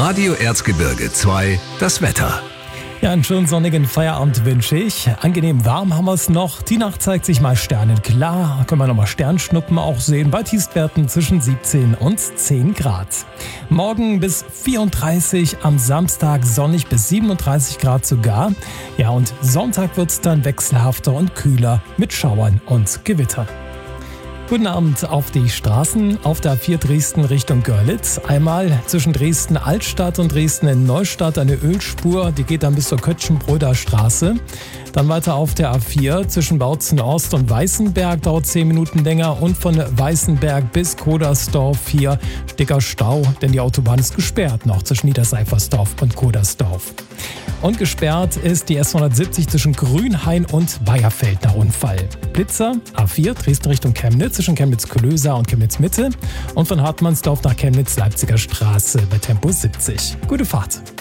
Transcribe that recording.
Radio Erzgebirge 2, das Wetter. Ja, einen schönen sonnigen Feierabend wünsche ich. Angenehm warm haben wir es noch. Die Nacht zeigt sich mal sternenklar. Können wir nochmal Sternschnuppen auch sehen bei Tiefstwerten zwischen 17 und 10 Grad. Morgen bis 34, am Samstag sonnig bis 37 Grad sogar. Ja, und Sonntag wird es dann wechselhafter und kühler mit Schauern und Gewitter. Guten Abend auf die Straßen. Auf der A4 Dresden Richtung Görlitz. Einmal zwischen Dresden Altstadt und Dresden Neustadt eine Ölspur. Die geht dann bis zur Kötschenbröder Straße. Dann weiter auf der A4 zwischen Bautzen Ost und Weißenberg. Dauert 10 Minuten länger. Und von Weißenberg bis Kodersdorf hier dicker Stau. Denn die Autobahn ist gesperrt noch zwischen Niederseifersdorf und Kodersdorf. Und gesperrt ist die S170 zwischen Grünhain und Bayerfeld nach Unfall. Blitzer, A4, Dresden Richtung Chemnitz, zwischen Chemnitz-Klöser und Chemnitz-Mitte. Und von Hartmannsdorf nach Chemnitz-Leipziger Straße bei Tempo 70. Gute Fahrt.